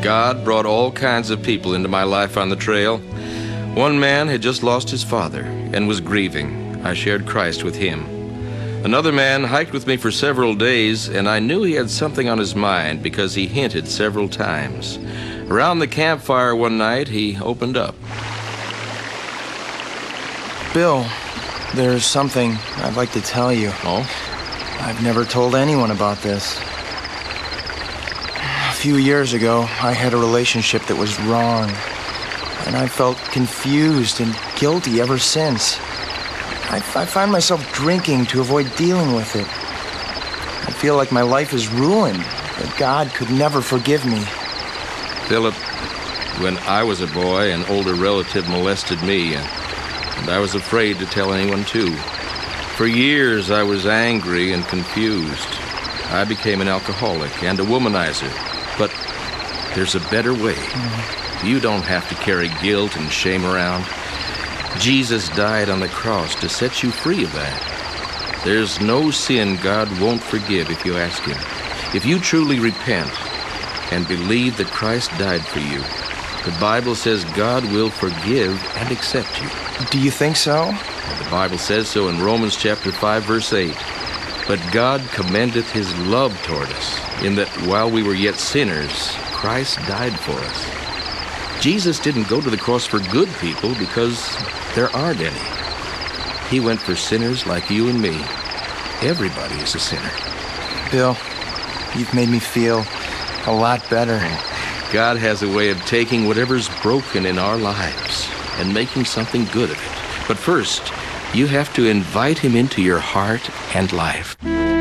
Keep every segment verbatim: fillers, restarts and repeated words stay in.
God brought all kinds of people into my life on the trail. One man had just lost his father and was grieving. I shared Christ with him. Another man hiked with me for several days, and I knew he had something on his mind because he hinted several times. Around the campfire one night, he opened up. Bill, there's something I'd like to tell you. Oh? I've never told anyone about this. A few years ago, I had a relationship that was wrong, and I felt confused and guilty ever since. I, I find myself drinking to avoid dealing with it. I feel like my life is ruined, that God could never forgive me. Philip, when I was a boy, an older relative molested me, and, and I was afraid to tell anyone too. For years, I was angry and confused. I became an alcoholic and a womanizer. But there's a better way. Mm-hmm. You don't have to carry guilt and shame around. Jesus died on the cross to set you free of that. There's no sin God won't forgive if you ask him. If you truly repent and believe that Christ died for you, the Bible says God will forgive and accept you. Do you think so? The Bible says so in Romans chapter five, verse eight. But God commendeth his love toward us, in that while we were yet sinners, Christ died for us. Jesus didn't go to the cross for good people because there aren't any. He went for sinners like you and me. Everybody is a sinner. Bill, you've made me feel a lot better. God has a way of taking whatever's broken in our lives and making something good of it. But first, you have to invite him into your heart and life.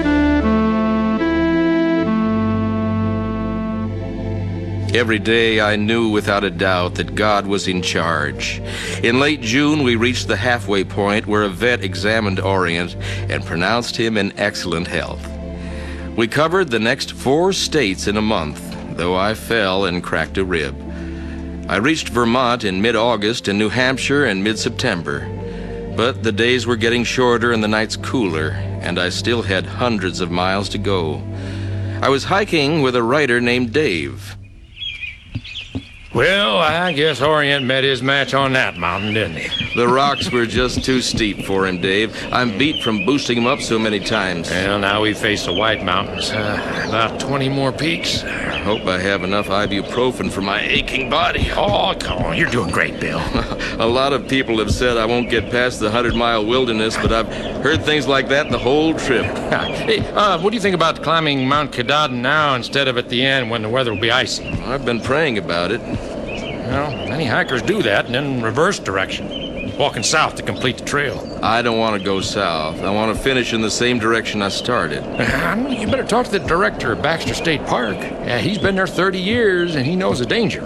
Every day I knew without a doubt that God was in charge. In late June, we reached the halfway point where a vet examined Orient and pronounced him in excellent health. We covered the next four states in a month, though I fell and cracked a rib. I reached Vermont in mid-August and New Hampshire in mid-September. But the days were getting shorter and the nights cooler, and I still had hundreds of miles to go. I was hiking with a writer named Dave. Well, I guess Orient met his match on that mountain, didn't he? The rocks were just too steep for him, Dave. I'm beat from boosting him up so many times. Well, now we face the White Mountains. Uh, about twenty more peaks. I hope I have enough ibuprofen for my aching body. Oh, come on. You're doing great, Bill. A lot of people have said I won't get past the hundred-mile wilderness, but I've heard things like that the whole trip. Hey, uh, what do you think about climbing Mount Katahdin now instead of at the end when the weather will be icy? I've been praying about it. Well, many hikers do that and then reverse direction, walking south to complete the trail. I don't want to go south. I want to finish in the same direction I started. You better talk to the director of Baxter State Park. Yeah, he's been there thirty years and he knows the danger.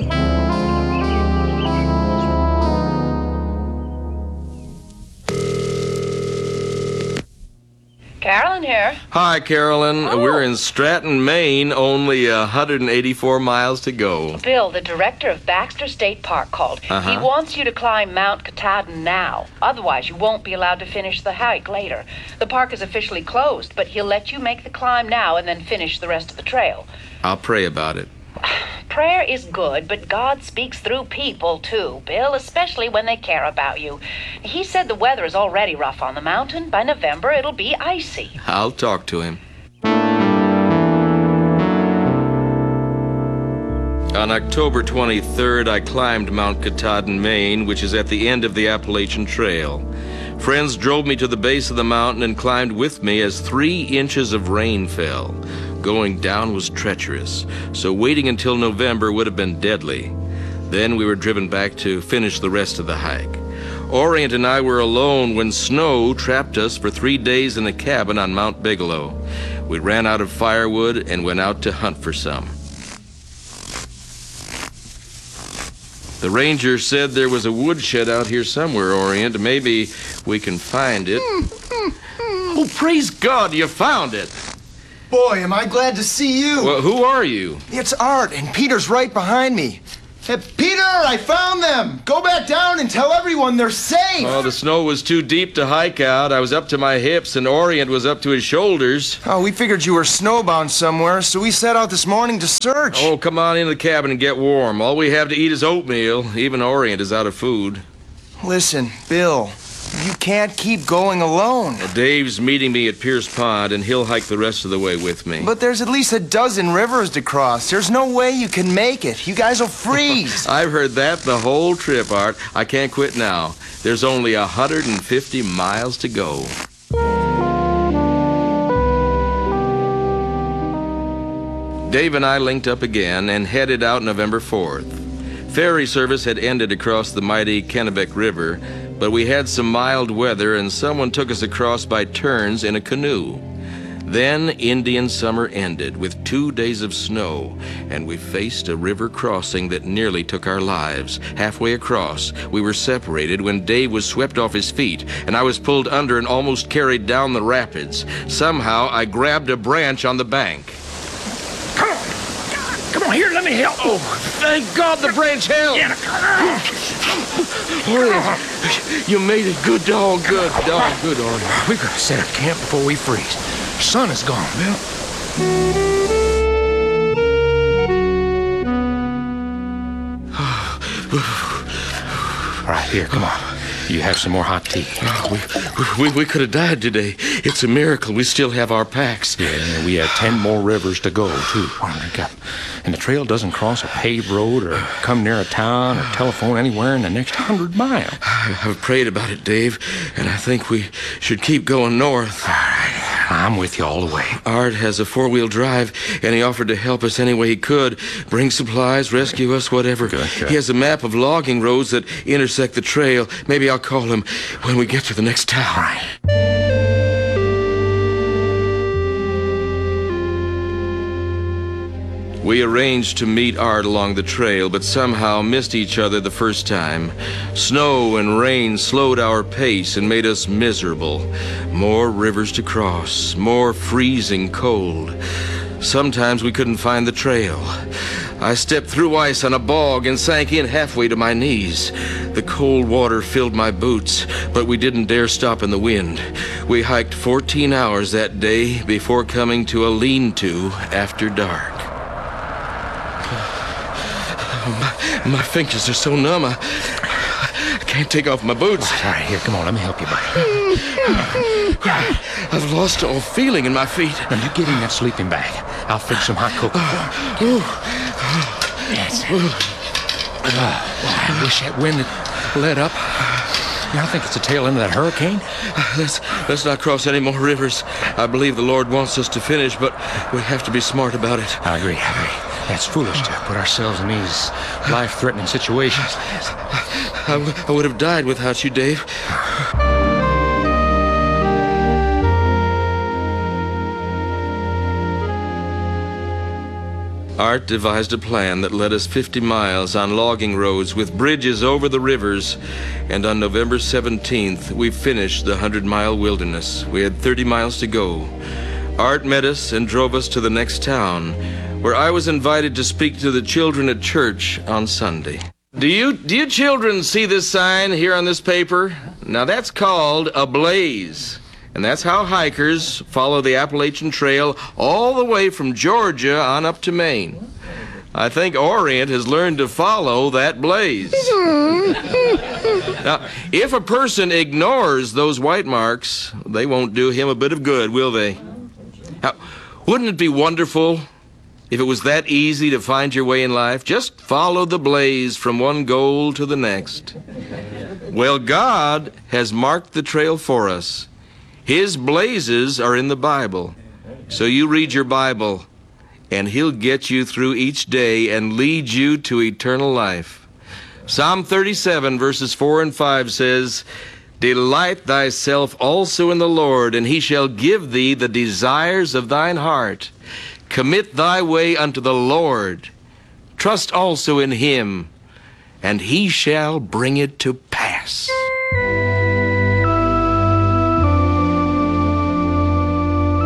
Carolyn here. Hi, Carolyn. Oh. We're in Stratton, Maine, only one hundred eighty-four miles to go. Bill, the director of Baxter State Park, called. Uh-huh. He wants you to climb Mount Katahdin now. Otherwise, you won't be allowed to finish the hike later. The park is officially closed, but he'll let you make the climb now and then finish the rest of the trail. I'll pray about it. Prayer is good, but God speaks through people, too, Bill, especially when they care about you. He said the weather is already rough on the mountain. By November, it'll be icy. I'll talk to him. On October twenty-third, I climbed Mount Katahdin, Maine, which is at the end of the Appalachian Trail. Friends drove me to the base of the mountain and climbed with me as three inches of rain fell. Going down was treacherous, so waiting until November would have been deadly. Then we were driven back to finish the rest of the hike. Orient and I were alone when snow trapped us for three days in a cabin on Mount Bigelow. We ran out of firewood and went out to hunt for some. The ranger said there was a woodshed out here somewhere, Orient. Maybe we can find it. Oh, praise God, you found it. Boy, am I glad to see you. Well, who are you? It's Art, and Peter's right behind me. Hey, Peter, I found them! Go back down and tell everyone they're safe! Oh, the snow was too deep to hike out. I was up to my hips, and Orient was up to his shoulders. Oh, we figured you were snowbound somewhere, so we set out this morning to search. Oh, come on into the cabin and get warm. All we have to eat is oatmeal. Even Orient is out of food. Listen, Bill, you can't keep going alone. Well, Dave's meeting me at Pierce Pond, and he'll hike the rest of the way with me. But there's at least a dozen rivers to cross. There's no way you can make it. You guys will freeze. I've heard that the whole trip, Art. I can't quit now. There's only one hundred fifty miles to go. Dave and I linked up again and headed out November fourth. Ferry service had ended across the mighty Kennebec River, but we had some mild weather and someone took us across by turns in a canoe. Then Indian summer ended with two days of snow, and we faced a river crossing that nearly took our lives. Halfway across, we were separated when Dave was swept off his feet, and I was pulled under and almost carried down the rapids. Somehow, I grabbed a branch on the bank. Come on. Come on, here, let me help. Oh, thank God the branch held. Yeah. Orient, you made it. Good dog, good dog, good Orient. We gotta set up camp before we freeze. Sun is gone, Bill. All right, here, come on. You have some more hot tea. Oh, we, we, we could have died today. It's a miracle we still have our packs. Yeah, and we have ten more rivers to go, too. And the trail doesn't cross a paved road or come near a town or telephone anywhere in the next hundred miles. I've prayed about it, Dave, and I think we should keep going north. All right. I'm with you all the way. Art has a four-wheel drive, and he offered to help us any way he could. Bring supplies, rescue us, whatever. Good, good. He has a map of logging roads that intersect the trail. Maybe I'll call him when we get to the next town. All right. We arranged to meet Art along the trail, but somehow missed each other the first time. Snow and rain slowed our pace and made us miserable. More rivers to cross, more freezing cold. Sometimes we couldn't find the trail. I stepped through ice on a bog and sank in halfway to my knees. The cold water filled my boots, but we didn't dare stop in the wind. We hiked fourteen hours that day before coming to a lean-to after dark. My, my fingers are so numb, I, I can't take off my boots. All right, here, come on, let me help you, buddy. I've lost all feeling in my feet. Now, you get in that sleeping bag. I'll fix some hot cocoa. Yes. Uh, I wish that wind had let up. You know, I think it's the tail end of that hurricane. Let's, let's not cross any more rivers. I believe the Lord wants us to finish, but we have to be smart about it. I agree, I agree. That's foolish to put ourselves in these life-threatening situations. I, w- I would have died without you, Dave. Art devised a plan that led us fifty miles on logging roads with bridges over the rivers, and on November seventeenth, we finished the hundred-mile wilderness. We had thirty miles to go. Art met us and drove us to the next town, where I was invited to speak to the children at church on Sunday. Do you, do you children see this sign here on this paper? Now that's called a blaze. And that's how hikers follow the Appalachian Trail all the way from Georgia on up to Maine. I think Orient has learned to follow that blaze. Now, if a person ignores those white marks, they won't do him a bit of good, will they? Now, wouldn't it be wonderful if it was that easy to find your way in life? Just follow the blaze from one goal to the next. Well, God has marked the trail for us. His blazes are in the Bible. So you read your Bible, and He'll get you through each day and lead you to eternal life. Psalm thirty-seven, verses four and five says, "Delight thyself also in the Lord, and He shall give thee the desires of thine heart. Commit thy way unto the Lord. Trust also in Him, and He shall bring it to pass."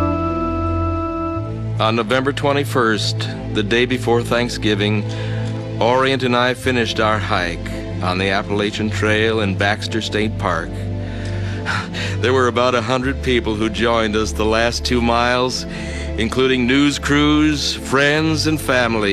On November twenty-first, the day before Thanksgiving, Orient and I finished our hike on the Appalachian Trail in Baxter State Park. There were about a hundred people who joined us the last two miles, including news crews, friends, and family.